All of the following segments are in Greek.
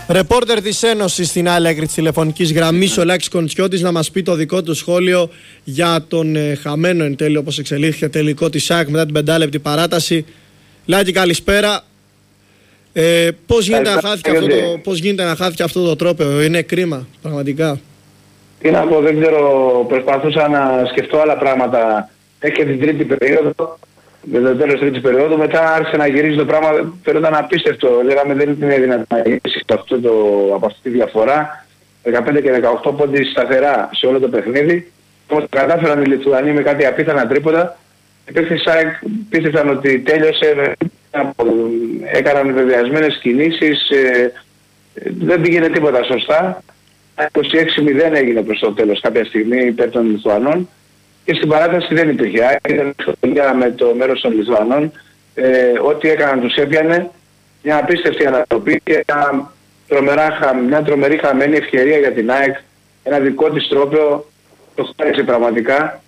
Ρεπόρτερ της Ένωσης στην άλλη άκρη της τηλεφωνικής γραμμής, ο Λάκης Κοντσιώτης, να μας πει το δικό του σχόλιο για τον χαμένο εν τέλει, όπως εξελίχθηκε, τελικό της ΑΕΚ μετά την 5λεπτη παράταση. Λάκη, καλησπέρα. Πώς γίνεται να χάθηκε αυτό το τρόπαιο? Είναι κρίμα, πραγματικά. Τι να πω, δεν ξέρω, προσπαθούσα να σκεφτώ άλλα πράγματα. Έχει την τρίτη περίοδο, με το τέλος της τρίτης περίοδου, μετά άρχισε να γυρίζει το πράγμα, φαίνονταν απίστευτο. Λέγαμε δεν είναι δυνατόν να γυρίσει από αυτή τη διαφορά. 15 και 18 πόντι σταθερά σε όλο το παιχνίδι. Όμως κατάφεραν οι Λιθουανοί με κάτι απίθανα τρίποτα. Πίστευσαν ότι τέλειωσε, έκαναν βεβαιασμένες κινήσεις, δεν πήγαινε τίποτα σωστά. 26-0 έγινε προς το τέλος κάποια στιγμή υπέρ των Λιθουανών και στην παράταση δεν υπήρχε. Ήταν σχολεία με το μέρος των Λιθουανών, ό,τι έκαναν τους έπιανε, μια απίστευτη ανατροπή και μια τρομερή χαμένη ευκαιρία για την ΑΕΚ, ένα δικό της τρόπαιο, το χάρισε πραγματικά.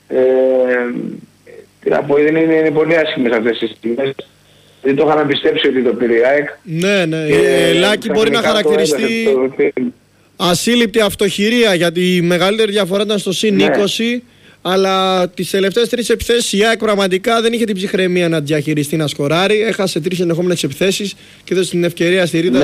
Τι να πω, είναι πολύ άσχημες αυτές τις στιγμές. Δεν το είχαμε πιστέψει ότι το πήρε η ΑΕΚ. Ναι. Λάκη, μπορεί να χαρακτηριστεί ασύλληπτη αυτοχειρία, γιατί η μεγαλύτερη διαφορά ήταν στο συν 20, αλλά τις τελευταίες 3 επιθέσεις η ΑΕΚ πραγματικά δεν είχε την ψυχραιμία να διαχειριστεί, να σκοράρει. Έχασε 3 ενδεχόμενες επιθέσεις και έδωσε την ευκαιρία στη Ρίτας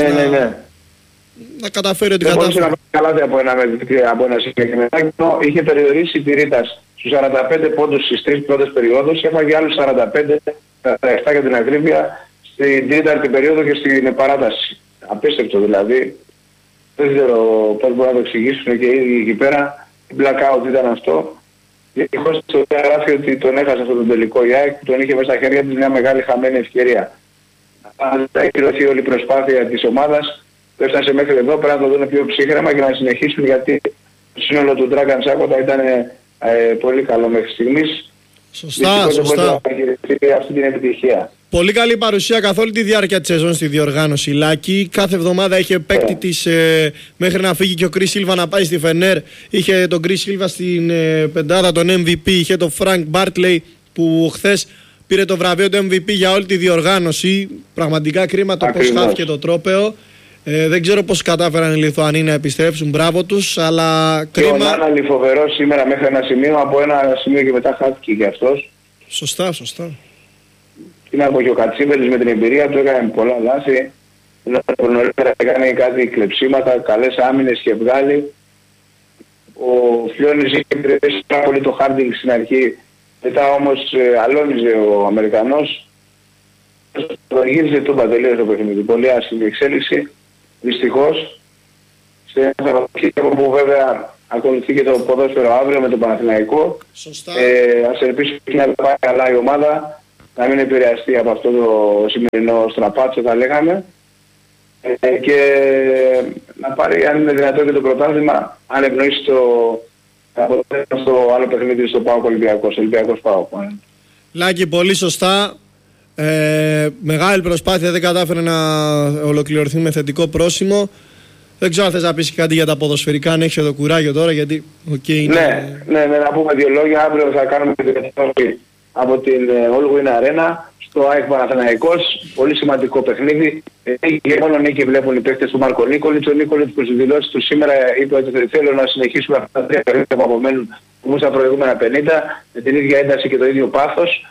να καταφέρει ότι κατάφερε. Δεν μπορούσε να πάει από ένα συγκεκριμένο. Είχε περιορίσει τη Ρίτας στους 45 πόντους στις 3 πρώτες περιόδους και έφαγε άλλους 45, 7 για την ακρίβεια, στην τέταρτη περίοδο και στην παράταση. Απίστευτο δηλαδή. Δεν ξέρω πώς μπορούν να το εξηγήσουν και ήδη εκεί πέρα. Η blackout ήταν αυτό. Δυστυχώς το γράφει ότι τον έχασε αυτό τον τελικό η ΑΕΚ, που τον είχε μέσα στα χέρια της μια μεγάλη χαμένη ευκαιρία. Αν θα εκπληρωθεί όλη η προσπάθεια της ομάδας, που έφτασε μέχρι εδώ, πρέπει να το δουν πιο ψύχρεμα και να συνεχίσουν, γιατί το σύνολο του Dragan Σάκοτα ήταν πολύ καλό μέχρι στιγμής. Σωστά. Αυτή την επιτυχία. Πολύ καλή παρουσία καθ' όλη τη διάρκεια της σεζόν στη διοργάνωση, Λάκη. Κάθε εβδομάδα είχε παίκτη της μέχρι να φύγει και ο Chris Silva να πάει στη Φενέρ. Είχε τον Chris Silva στην πεντάδα, τον MVP. Είχε τον Frank Bartley που χθες πήρε το βραβείο του MVP για όλη τη διοργάνωση. Πραγματικά κρίμα το πώς χάθηκε το τρόπαιο. Δεν ξέρω πώς κατάφεραν οι Λιθουανοί να επιστρέψουν, μπράβο τους, αλλά κρίμα. Ο Νάναλη φοβερός σήμερα μέχρι ένα σημείο, από ένα σημείο και μετά χάθηκε και αυτός. Σωστά. Τι να πω, και ο Κατσίβελης με την εμπειρία του έκανε πολλά λάθη. Νωρίτερα έκανε κάτι κλεψίματα, καλές άμυνες και βγάλει. Ο Φλιώνης είχε επιρρεπέσει πάρα πολύ το Χάρντινγκ στην αρχή, μετά όμως αλώνιζε ο Αμερικανός. Γύρισε το τελείως το παιχνίδι. Πολύ άσχημη εξέλιξη. Δυστυχώς, σε ένα Σαββατοκύριακο που βέβαια ακολουθεί και το ποδόσφαιρο αύριο με τον Παναθηναϊκό. Σωστά. Ας ελπίσουμε να πάει καλά η ομάδα, να μην επηρεαστεί από αυτό το σημερινό στραπάτσο, θα λέγαμε, και να πάρει, αν είναι δυνατόν, και το πρωτάθλημα, αν ευνοήσει το αποτέλεσμα στο άλλο παιχνίδι, στο ΠΑΟΚ Ολυμπιακός ΠΑΟΚ. Λάκη, πολύ σωστά. Μεγάλη προσπάθεια, δεν κατάφερε να ολοκληρωθεί με θετικό πρόσημο. Δεν ξέρω αν θες να πεις κάτι για τα ποδοσφαιρικά, αν έχεις εδώ κουράγιο τώρα, γιατί είναι... Ναι, να πούμε 2 λόγια. Αύριο θα κάνουμε τη διαδρομή από την All Win Arena στο ΑΕΚ Παναθηναϊκός. Πολύ σημαντικό παιχνίδι. Και μόνο νίκη βλέπουν οι παίκτες του Μάρκο Νίκολιτς. Ο Νίκολιτς, που στις δηλώσεις του σήμερα είπε ότι θέλω να συνεχίσουμε αυτά τα 3 παιχνίδια που απομένουν, όπως τα προηγούμενα 50, με την ίδια ένταση και το ίδιο πάθος.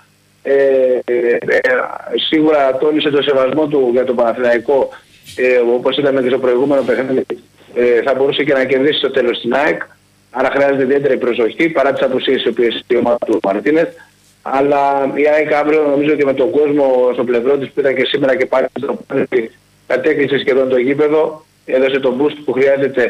Σίγουρα τόνισε το σεβασμό του για τον Παναθηναϊκό, όπως είδαμε και στο προηγούμενο παιχνίδι. Θα μπορούσε και να κερδίσει στο τέλος την ΑΕΚ, άρα χρειάζεται ιδιαίτερη προσοχή παρά τις απουσίες οι οποίες η ομάδα του Μαρτίνεθ. Αλλά η ΑΕΚ αύριο, νομίζω, και με τον κόσμο στο πλευρό της που ήταν και σήμερα και πάλι στο παιχνίδι, κατέκλυσε σχεδόν το γήπεδο, έδωσε τον boost που χρειάζεται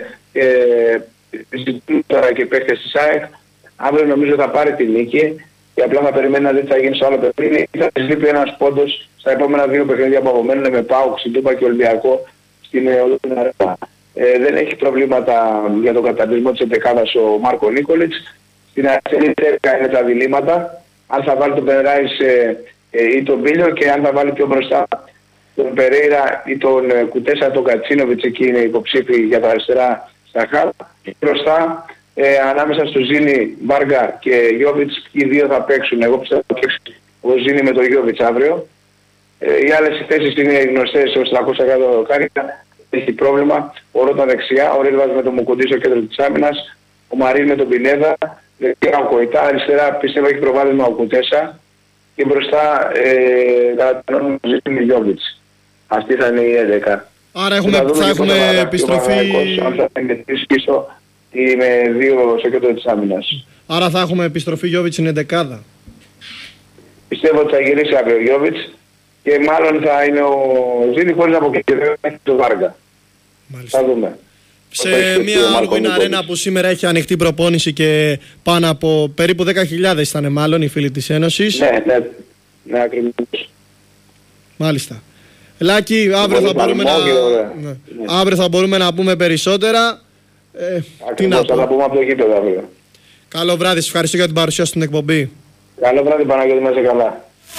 τώρα και παίχτες της ΑΕΚ. Αύριο νομίζω θα πάρει τη νίκη. Και απλά θα περιμένει να δει τι θα γίνει στο άλλο παιχνίδι. Θα της λείπει ένας πόντος στα επόμενα 2 παιχνίδια που απομένουν με ΠΑΟΚ, Τούμπα και Ολυμπιακό στην Ολυμπιακή Αρένα. Δεν έχει προβλήματα για τον καταντισμό της εντεκάδας ο Μάρκο Νίκολιτς. Στην αριστερή τέρκα είναι τα διλήμματα. Αν θα βάλει τον Περάις ή τον Μπίλιο, και αν θα βάλει πιο μπροστά τον Περέιρα ή τον Κουτέσα, τον Κατσίνοβιτς, εκεί είναι υποψήφιοι για τα αριστερά στα χάρ. Μπροστά, ανάμεσα στο Ζήνη, Βάργα και Γιόβιτς, οι 2 θα παίξουν. Εγώ πιστεύω ότι θα παίξει ο Ζήνη με τον Γιόβιτς αύριο. Οι άλλες θέσεις είναι γνωστές ως 300 δολάρια. έχει πρόβλημα. Ο Ρότα δεξιά, ο Ρίλβας με τον Μουκουντή στο κέντρο της άμυνας, ο Μαρίν με τον Πινέδα, δεξιά ο Κοϊτά, αριστερά πιστεύω έχει προβάδισμα ο Κουτέσα και μπροστά κατά την ώρα με Γιόβιτς. Αυτή θα είναι η 11. Άρα θα έχουμε επιστροφή... Αν θα είναι 3 πίσω ή με 2 στο κέντρο της άμυνας. Άρα θα έχουμε επιστροφή Γιόβιτς στην 11. Πιστεύω ότι θα γυρίσει αύριο ο Γιόβιτς και μάλλον θα είναι ο Ζήνη χωρίς να αποκεντρώνει το Βάργα. Μάλιστα. Θα δούμε. Σε μια Algoin Arena που σήμερα έχει ανοιχτή προπόνηση και πάνω από περίπου 10.000 ήταν μάλλον οι φίλοι της Ένωσης. Ναι, ακριβώς. Μάλιστα. Λάκη, αύριο θα μπορούμε να πούμε περισσότερα. Ακριβώς, θα τα πούμε από το γήπεδο αύριο. Καλό βράδυ, σας ευχαριστώ για την παρουσία στην εκπομπή. Καλό βράδυ Παναγιώτη, να είσαι καλά.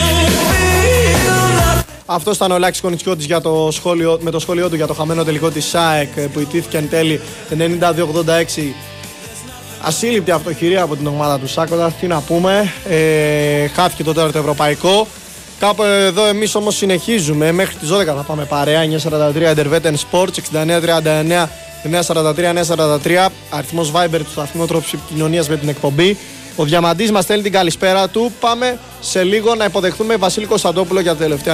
Αυτό ήταν ο Λάκης Κονιτσιώτης με το σχόλιο του για το χαμένο τελικό της ΣΑΕΚ που ητήθηκε εν τέλει 92-86. Ασύλληπτη αυτοχειρία από την ομάδα του Σάκοντα. Τι να πούμε, χάθηκε το τέταρτο ευρωπαϊκό. Κάπου εδώ εμείς όμως συνεχίζουμε. Μέχρι τις 12 θα πάμε παρέα. 943 Intervetten Sports 6939 943-943. Αριθμός Viber του σταθμού, τρόπος επικοινωνίας με την εκπομπή. Ο Διαμαντής μας στέλνει την καλησπέρα του. Πάμε σε λίγο να υποδεχθούμε Βασίλη Κωνσταντόπουλο για τα τελευταία